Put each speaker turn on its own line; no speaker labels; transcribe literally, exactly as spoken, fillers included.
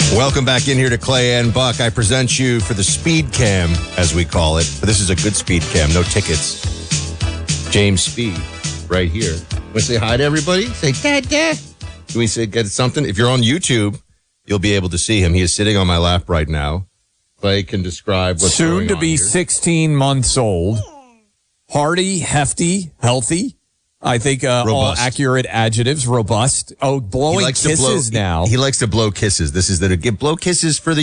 Welcome back in here to Clay and Buck. I present you for the speed cam, as we call it. But this is a good speed cam, no tickets. James Speed, right here. Want to say hi to everybody? Say, Dad, Dad. Can we say, get something? If you're on YouTube, you'll be able to see him. He is sitting on my lap right now. Clay can describe what's
Soon
going
to
on
be
here.
sixteen months old. Hardy, hefty, healthy. I think uh, all
Robust.
accurate adjectives. Robust. Oh, blowing
He likes to
kisses
blow,
now.
He, he likes to blow kisses. This is the give blow kisses for the